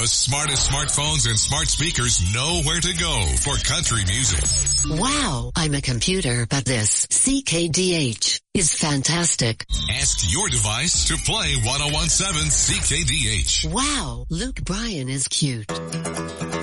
The smartest smartphones and smart speakers know where to go for country music. Wow, I'm a computer, but this CKDH is fantastic. Ask your device to play 1017 CKDH. Wow, Luke Bryan is cute.